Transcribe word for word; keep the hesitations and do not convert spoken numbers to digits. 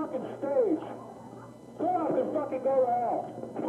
fucking stage. Go up and fucking go to hell.